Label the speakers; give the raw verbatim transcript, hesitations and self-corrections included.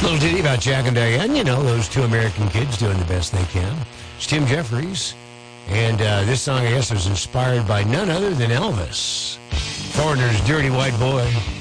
Speaker 1: little ditty about Jack and Diane. You know, those two American kids doing the best they can. It's Tim Jeffries. And uh, this song, I guess, was inspired by none other than Elvis. Foreigner's Dirty White Boy.